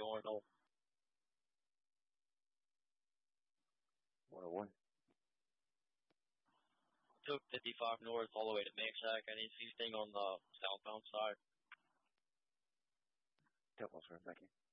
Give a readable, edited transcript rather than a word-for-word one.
north. 101. Took 55 north all the way to Mixac. I didn't see anything on the southbound side. Tell us, sir. Thank you.